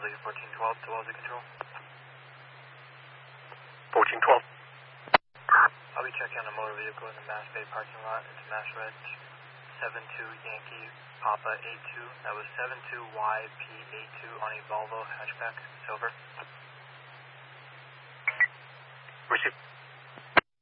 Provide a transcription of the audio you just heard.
League 1412 to Wellesley Control. 1412. I'll be checking on a motor vehicle in the Mass Bay parking lot. It's Mass Reg 72 Yankee Papa 82. That was 72YP82 on a Volvo hatchback, silver. Receive.